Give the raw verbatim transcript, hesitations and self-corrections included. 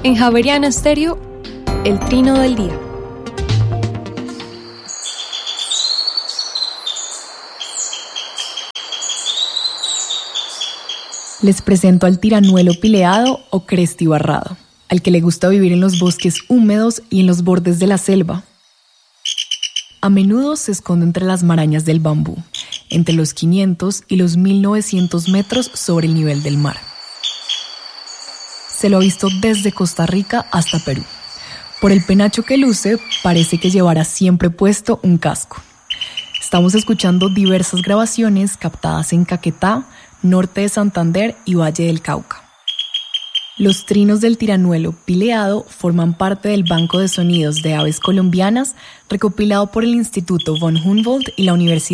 En Javeriana Estéreo, el trino del día. Les presento al tiranuelo pileado o crestibarrado, al que le gusta vivir en los bosques húmedos y en los bordes de la selva. A menudo se esconde entre las marañas del bambú, entre los quinientos y los mil novecientos metros sobre el nivel del mar. Se lo ha visto desde Costa Rica hasta Perú. Por el penacho que luce, parece que llevará siempre puesto un casco. Estamos escuchando diversas grabaciones captadas en Caquetá, norte de Santander y Valle del Cauca. Los trinos del tiranuelo pileado forman parte del Banco de Sonidos de Aves Colombianas recopilado por el Instituto von Humboldt y la Universidad